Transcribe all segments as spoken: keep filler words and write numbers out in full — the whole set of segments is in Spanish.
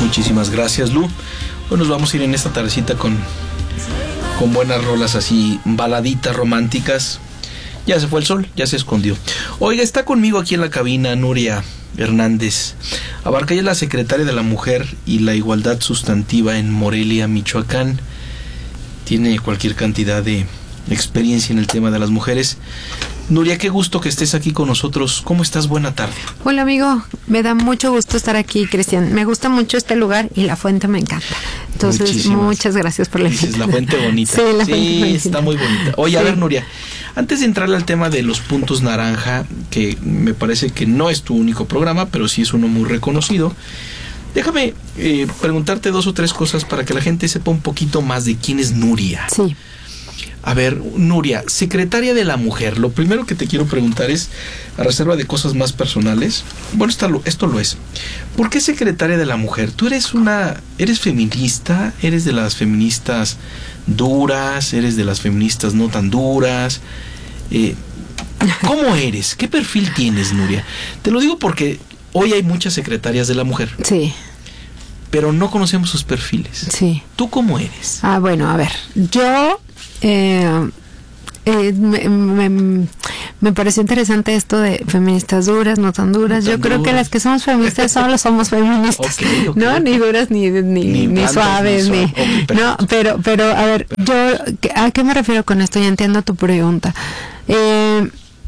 Muchísimas gracias, Lu. Hoy nos vamos a ir en esta tardecita con, con buenas rolas así, baladitas románticas. Ya se fue el sol, ya se escondió. Oiga, está conmigo aquí en la cabina Nuria Hernández Abarca. Ella es la secretaria de la Mujer y la Igualdad Sustantiva en Morelia, Michoacán. Tiene cualquier cantidad de experiencia en el tema de las mujeres. Nuria, qué gusto que estés aquí con nosotros. ¿Cómo estás? Buena tarde. Hola, amigo. Me da mucho gusto estar aquí, Cristian. Me gusta mucho este lugar y la fuente me encanta. Entonces, Muchísimas. muchas gracias por la invitación. La fuente bonita. Sí, la sí, fuente bonita. Está muy bonita. Oye, sí. A ver, Nuria, antes de entrarle al tema de los puntos naranja, que me parece que no es tu único programa, pero sí es uno muy reconocido, déjame eh, preguntarte dos o tres cosas para que la gente sepa un poquito más de quién es Nuria. Sí. A ver, Nuria, secretaria de la Mujer. Lo primero que te quiero preguntar es, a reserva de cosas más personales, bueno, esto lo, esto lo es. ¿Por qué secretaria de la Mujer? ¿Tú eres una, eres feminista? ¿Eres de las feministas duras? ¿Eres de las feministas no tan duras? Eh, ¿Cómo eres? ¿Qué perfil tienes, Nuria? Te lo digo porque hoy hay muchas secretarias de la Mujer. Sí. Pero no conocemos sus perfiles. Sí. ¿Tú cómo eres? Ah, bueno, a ver, yo... Eh, eh, me, me, me pareció interesante esto de feministas duras, no tan duras. No tan Yo creo duras. que las que somos feministas solo somos feministas, okay, okay. no ni duras ni ni, ni, ni suaves, ni, suave. okay, no, pero pero a ver, yo ¿a qué me refiero con esto? Ya entiendo tu pregunta. Eh,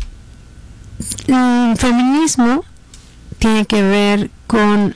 el feminismo tiene que ver con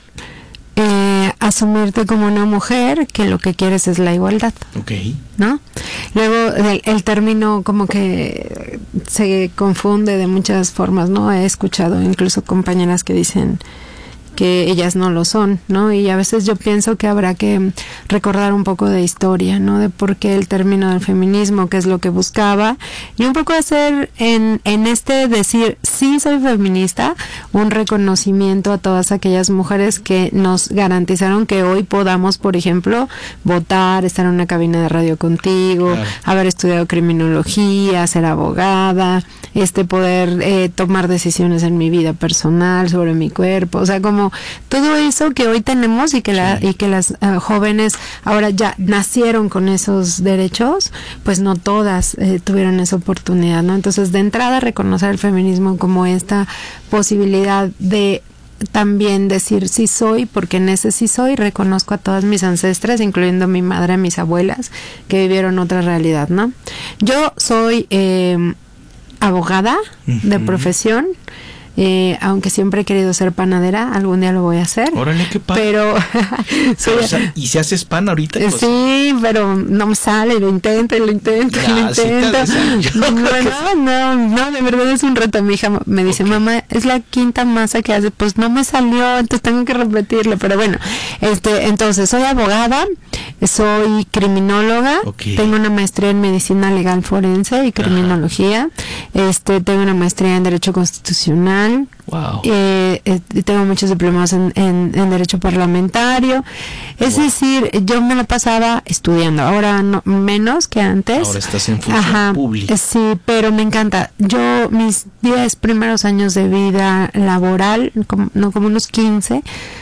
Eh, asumirte como una mujer que lo que quieres es la igualdad, okay. ¿no? Luego el, el término como que se confunde de muchas formas, ¿no? He escuchado incluso compañeras que dicen que ellas no lo son, ¿no? Y a veces yo pienso que habrá que recordar un poco de historia, ¿no? De por qué el término del feminismo, qué es lo que buscaba, y un poco hacer en, en este decir, sí soy feminista, un reconocimiento a todas aquellas mujeres que nos garantizaron que hoy podamos, por ejemplo, votar, estar en una cabina de radio contigo, claro. haber estudiado criminología, ser abogada, este poder eh, tomar decisiones en mi vida personal, sobre mi cuerpo, o sea, como todo eso que hoy tenemos y que la sí. y que las uh, jóvenes ahora ya nacieron con esos derechos, pues no todas eh, tuvieron esa oportunidad, ¿no? Entonces, de entrada, reconocer el feminismo como esta posibilidad de también decir sí soy, porque en ese sí soy reconozco a todas mis ancestras, incluyendo mi madre, mis abuelas, que vivieron otra realidad, ¿no? Yo soy eh, abogada uh-huh. de profesión. Eh, aunque siempre he querido ser panadera, algún día lo voy a hacer. Órale, qué pan. Pero, pero o sea, ¿y si haces pan ahorita? Pues, sí, pero no me sale, lo intento, lo intento, ya, lo intento. Sí no, no, no, no, de verdad es un reto. Mi hija me dice, okay. mamá, es la quinta masa que hace, pues no me salió, entonces tengo que repetirlo. Pero bueno, este, entonces soy abogada, soy criminóloga, okay. tengo una maestría en medicina legal forense y criminología, Ajá. este, tengo una maestría en derecho constitucional. Wow. Eh, eh, tengo muchos diplomados en, en, en derecho parlamentario. Es wow. decir, yo me la pasaba estudiando, ahora no, menos que antes. Ahora estás en función Ajá, pública. Sí, pero me encanta. Yo mis diez primeros años de vida laboral, como, no como unos quince,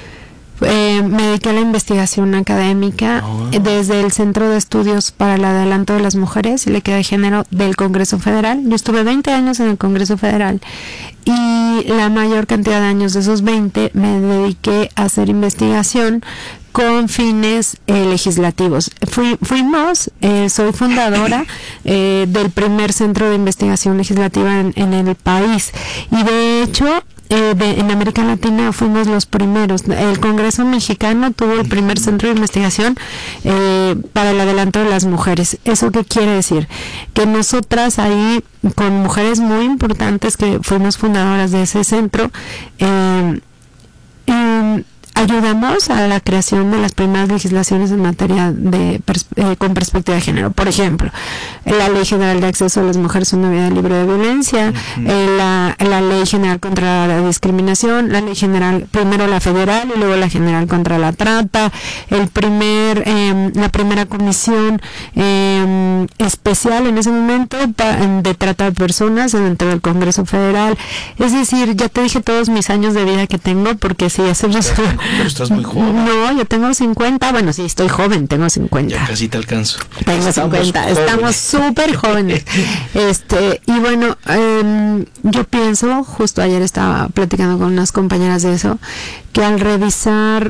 Eh, me dediqué a la investigación académica oh. desde el Centro de Estudios para el Adelanto de las Mujeres y la Equidad de Género del Congreso Federal. Yo estuve veinte años en el Congreso Federal y la mayor cantidad de años de esos veinte me dediqué a hacer investigación con fines eh, legislativos. Fui, fuimos, eh, soy fundadora eh, del primer centro de investigación legislativa en, en el país y de hecho Eh, de, en América Latina fuimos los primeros. El Congreso mexicano tuvo el primer centro de investigación eh, para el adelanto de las mujeres. ¿Eso qué quiere decir? Que nosotras ahí, con mujeres muy importantes que fuimos fundadoras de ese centro, eh, eh, ayudamos a la creación de las primeras legislaciones en materia de pers- eh, con perspectiva de género. Por ejemplo, la Ley General de Acceso a las Mujeres a una Vida Libre de Violencia, uh-huh. eh, la, la Ley General contra la Discriminación, la Ley General, primero la federal y luego la General contra la Trata, el primer, eh, la primera comisión eh, especial en ese momento pa, de trata de personas dentro del Congreso Federal. Es decir, ya te dije todos mis años de vida que tengo, porque si hacemos Pero estás muy joven. No, yo tengo cincuenta. Bueno, sí, estoy joven, tengo cincuenta. Ya casi te alcanzo. Tengo estamos cincuenta. Jóvenes. Estamos súper jóvenes. Este, y bueno, eh, yo pienso, justo ayer estaba platicando con unas compañeras de eso, que al revisar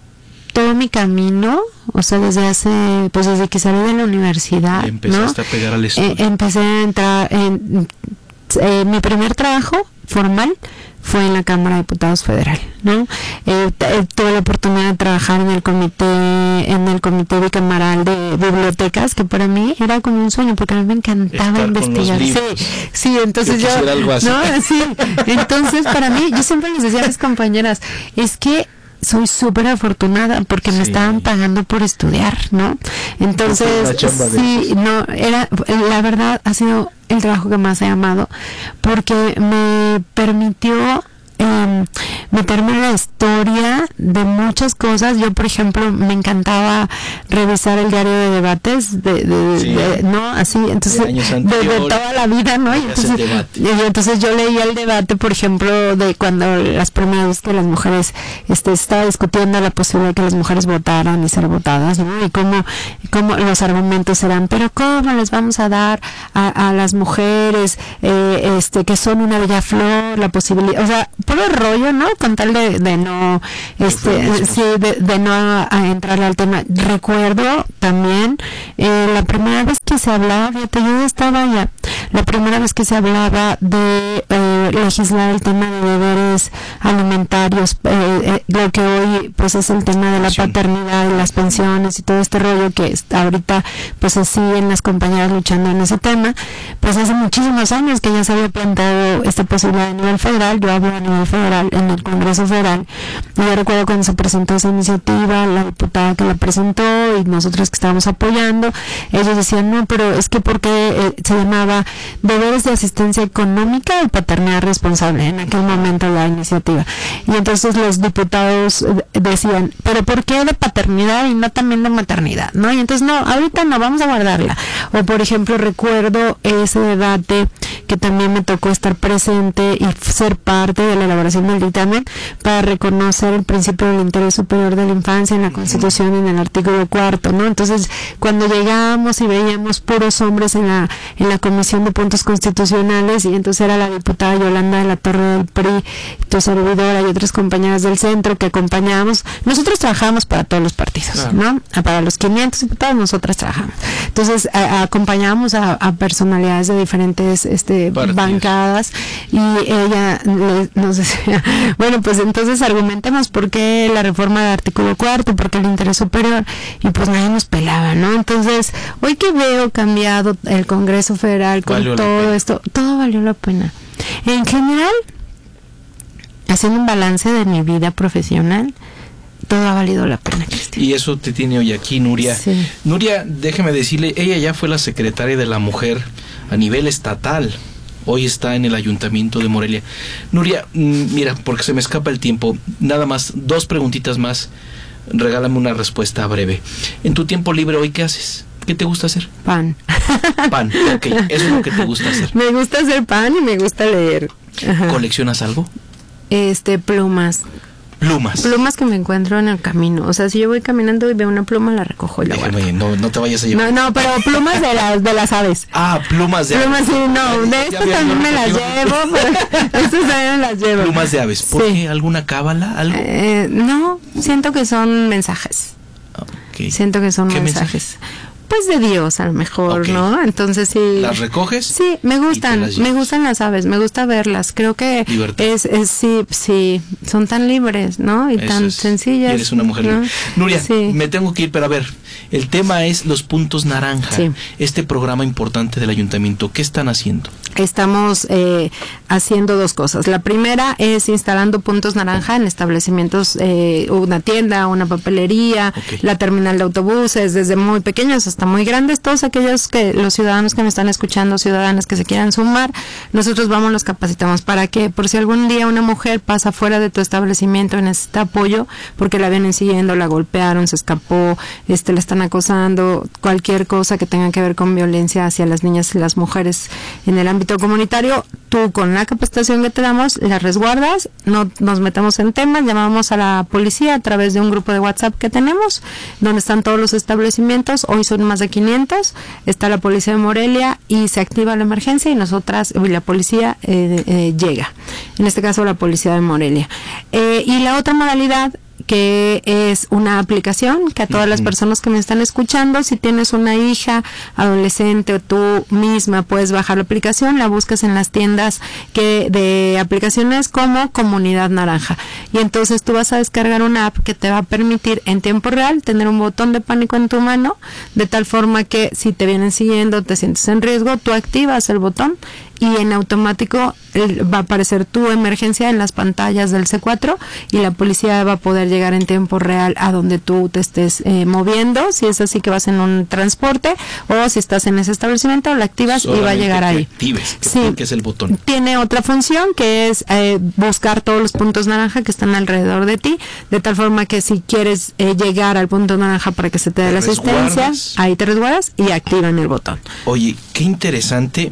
todo mi camino, o sea, desde hace, pues desde que salí de la universidad, empezaste ¿no? a pegar al estudio. Eh, empecé a entrar en eh, mi primer trabajo formal fue en la Cámara de Diputados Federal, ¿no? Eh, t- tuve la oportunidad de trabajar en el comité, en el comité bicameral de bibliotecas, que para mí era como un sueño, porque a mí me encantaba estar investigar. Sí, sí, entonces yo, yo algo así. no, sí, entonces para mí, yo siempre les decía a mis compañeras, es que soy súper afortunada porque sí. me estaban pagando por estudiar, ¿no? Entonces, sí, no, era, la verdad ha sido el trabajo que más he amado porque me permitió eh, meterme en la historia de muchas cosas. Yo, por ejemplo, me encantaba revisar el diario de debates, de, de, sí. de no, así, entonces, de, de toda la vida, ¿no? Y entonces, y entonces yo leía el debate, por ejemplo, de cuando las primeras veces que las mujeres, este, estaba discutiendo la posibilidad de que las mujeres votaran y ser votadas, ¿no? Y cómo, cómo los argumentos eran, pero cómo les vamos a dar a, a las mujeres, eh, este, que son una bella flor, la posibilidad, o sea, puro rollo, ¿no? Con tal de, de no, este, sí, de, de no a, a entrar al tema. Recuerdo también eh, la primera vez que se hablaba, fíjate, yo estaba ya, la primera vez que se hablaba de eh, legislar el tema de deberes alimentarios, eh, eh, lo que hoy pues es el tema de la paternidad y las pensiones y todo este rollo que está ahorita pues se siguen las compañeras luchando en ese tema, pues hace muchísimos años que ya se había planteado esta posibilidad a nivel federal. Yo hablo a nivel federal, en el Congreso Federal, y yo recuerdo cuando se presentó esa iniciativa, la diputada que la presentó y nosotros que estábamos apoyando, ellos decían, no, pero es que porque eh, se llamaba deberes de asistencia económica y paternidad responsable en aquel momento la iniciativa, y entonces los diputados eh, decían, pero ¿por qué de paternidad y no también de maternidad? ¿No? Y entonces no, ahorita no, vamos a guardarla. O por ejemplo recuerdo ese debate que también me tocó estar presente y ser parte de la elaboración del dictamen para reconocer el principio del interés superior de la infancia en la Constitución en el artículo cuarto, ¿no? Entonces, cuando llegamos y veíamos puros hombres en la en la Comisión de Puntos Constitucionales, y entonces era la diputada Yolanda de la Torre del P R I, tu servidora y otras compañeras del centro que acompañábamos, nosotros trabajábamos para todos los partidos, claro, ¿no? Para los quinientos diputados nosotras trabajamos. Entonces, a, a, acompañábamos a, a personalidades de diferentes este bancadas, y ella le, nos decía, bueno, pues entonces argumentemos por qué la reforma del artículo cuarto, por qué el interés superior, y pues nadie nos pelaba, ¿no? Entonces, hoy que veo cambiado el Congreso Federal con valió todo esto, todo valió la pena. En general, haciendo un balance de mi vida profesional, todo ha valido la pena, Cristian. Y eso te tiene hoy aquí, Nuria. Sí. Nuria, déjeme decirle, ella ya fue la secretaria de la mujer a nivel estatal. Hoy está en el Ayuntamiento de Morelia. Nuria, mira, porque se me escapa el tiempo, nada más, dos preguntitas más. Regálame una respuesta breve. En tu tiempo libre, ¿hoy qué haces? ¿Qué te gusta hacer? Pan. Pan, ok, eso es lo que te gusta hacer. Me gusta hacer pan y me gusta leer. Ajá. ¿Coleccionas algo? Este, plumas. Plumas. Plumas que me encuentro en el camino. O sea, si yo voy caminando y veo una pluma, la recojo y la guardo. No, no te vayas a llevar. No, no, pero plumas de las de las aves. Ah, plumas de plumas, aves. Plumas, sí, no. De estas también me las llevo. Pero estas también me las llevo. Plumas de aves. ¿Por sí. qué? ¿Alguna cábala? ¿Algo? Eh, no, siento que son mensajes. Okay. Siento que son ¿Qué mensajes. mensajes? Pues de Dios, a lo mejor, okay. ¿no? Entonces sí. ¿Las recoges? Sí, me gustan, me gustan las aves, me gusta verlas. Creo que Libertad. es, es sí, sí, son tan libres, ¿no? Y Eso tan es. sencillas. Y eres una mujer ¿no? libre. Nuria, sí. me tengo que ir, pero a ver, el tema es los puntos naranja. Sí. Este programa importante del ayuntamiento, ¿qué están haciendo? Estamos eh, haciendo dos cosas. La primera es instalando puntos naranja en establecimientos, eh, una tienda, una papelería, okay. la terminal de autobuses, desde muy pequeños hasta muy grandes, todos aquellos que los ciudadanos que me están escuchando, ciudadanas que se quieran sumar, nosotros vamos, los capacitamos para que por si algún día una mujer pasa fuera de tu establecimiento y necesita apoyo porque la vienen siguiendo, la golpearon, se escapó, este, la están acosando, cualquier cosa que tenga que ver con violencia hacia las niñas y las mujeres en el ámbito comunitario, tú con la capacitación que te damos, las resguardas, no nos metemos en temas, llamamos a la policía a través de un grupo de WhatsApp que tenemos, donde están todos los establecimientos, hoy son más de quinientos, está la policía de Morelia y se activa la emergencia y nosotras, y la policía eh, eh, llega, en este caso la policía de Morelia. Eh, y la otra modalidad, que es una aplicación que a todas uh-huh. las personas que me están escuchando, si tienes una hija adolescente o tú misma puedes bajar la aplicación, la buscas en las tiendas que de aplicaciones como Comunidad Naranja y entonces tú vas a descargar una app que te va a permitir en tiempo real tener un botón de pánico en tu mano, de tal forma que si te vienen siguiendo, te sientes en riesgo, tú activas el botón y en automático va a aparecer tu emergencia en las pantallas del C cuatro y la policía va a poder llegar en tiempo real a donde tú te estés eh, moviendo, si es así que vas en un transporte o si estás en ese establecimiento, la activas solamente y va a llegar ahí. Actives, que sí, que es el botón. Tiene otra función que es eh, buscar todos los puntos naranja que están alrededor de ti, de tal forma que si quieres eh, llegar al punto naranja para que se te dé la asistencia, ahí te resguardas y activan el botón. Oye, qué interesante.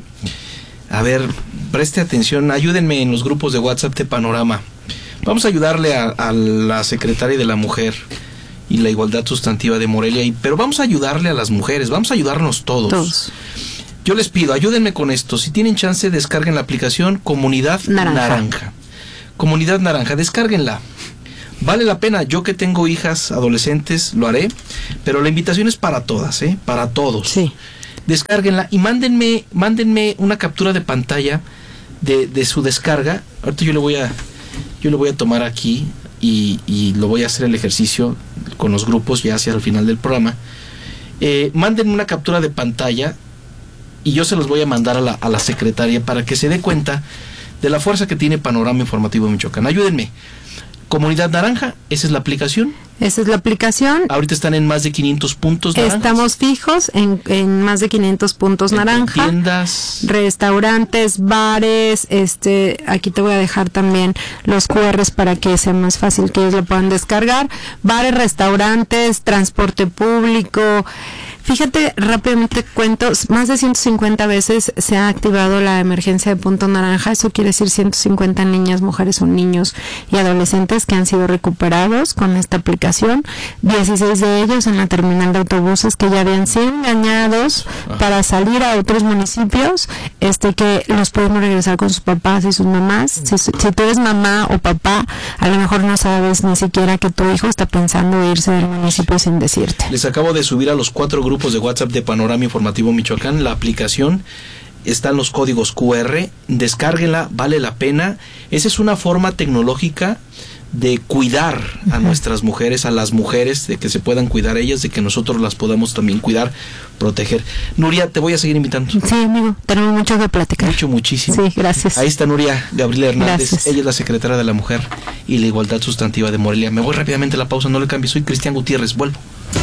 A ver, preste atención, ayúdenme en los grupos de WhatsApp de Panorama. Vamos a ayudarle a, a la secretaria de la Mujer y la Igualdad Sustantiva de Morelia, y, pero vamos a ayudarle a las mujeres, vamos a ayudarnos todos. todos. Yo les pido, ayúdenme con esto. Si tienen chance, descarguen la aplicación Comunidad Naranja. Naranja. Comunidad Naranja, descárguenla. Vale la pena, yo que tengo hijas adolescentes lo haré, pero la invitación es para todas, ¿eh? Para todos. Sí. Descárguenla y mándenme, mándenme una captura de pantalla de, de su descarga. Ahorita yo le voy a, yo le voy a tomar aquí y, y lo voy a hacer el ejercicio con los grupos ya hacia el final del programa. Eh, mándenme una captura de pantalla y yo se los voy a mandar a la, a la secretaria para que se dé cuenta de la fuerza que tiene Panorama Informativo de Michoacán. Ayúdenme. Comunidad Naranja, esa es la aplicación. Esa es la aplicación. Ahorita están en más de quinientos puntos naranjas. Estamos fijos en, en más de quinientos puntos naranja. Tiendas, restaurantes, bares, este, aquí te voy a dejar también los cu erres para que sea más fácil que ellos lo puedan descargar. Bares, restaurantes, transporte público. Fíjate, rápidamente cuento, más de ciento cincuenta veces se ha activado la emergencia de punto naranja. Eso quiere decir ciento cincuenta niñas, mujeres o niños y adolescentes que han sido recuperados con esta aplicación. dieciséis de ellos en la terminal de autobuses que ya habían sido engañados para salir a otros municipios, este que los podemos regresar con sus papás y sus mamás. Si, si tú eres mamá o papá, a lo mejor no sabes ni siquiera que tu hijo está pensando irse del municipio sin decirte. Les acabo de subir a los cuatro grupos grupos de WhatsApp de Panorama Informativo Michoacán la aplicación, están los códigos cu erre, descárguenla, vale la pena. Esa es una forma tecnológica de cuidar a uh-huh. nuestras mujeres, a las mujeres, de que se puedan cuidar ellas, de que nosotros las podamos también cuidar, proteger. Nuria, te voy a seguir invitando. Sí, amigo, tenemos mucho que platicar. Mucho, muchísimo. Sí, gracias. Ahí está Nuria Gabriela Hernández, gracias. Ella es la secretaria de la Mujer y la Igualdad Sustantiva de Morelia. Me voy rápidamente a la pausa, no le cambies, soy Cristian Gutiérrez, vuelvo.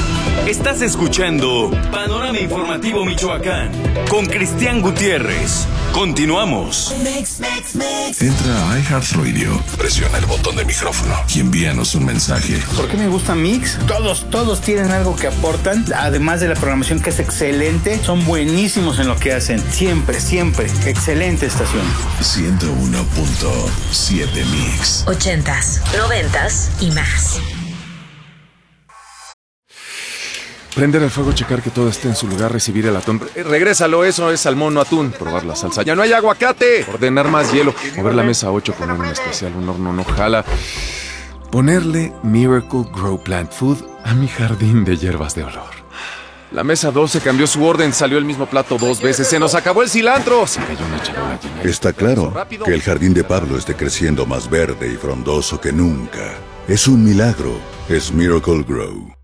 Estás escuchando Panorama Informativo Michoacán con Cristian Gutiérrez. Continuamos. Mix, mix, mix. Entra a iHeartRadio, presiona el botón de micrófono y envíanos un mensaje. ¿Por qué me gusta Mix? Todos, todos tienen algo que aportan, además de la programación que es excelente, son buenísimos en lo que hacen. Siempre, siempre. Excelente estación. ciento uno punto siete Mix. Ochentas, noventas y más. Prender el fuego, checar que todo esté en su lugar, recibir el atún. Eh, regrésalo, eso es salmón, no atún. Probar la salsa. ¡Ya no hay aguacate! Ordenar más hielo. Mover la mesa ocho, poner un especial, un horno no jala. Ponerle Miracle Grow Plant Food a mi jardín de hierbas de olor. La mesa doce cambió su orden, salió el mismo plato dos veces. ¡Se nos acabó el cilantro! Se cayó una charola llena. Está claro que el jardín de Pablo esté creciendo más verde y frondoso que nunca. Es un milagro. Es Miracle Grow.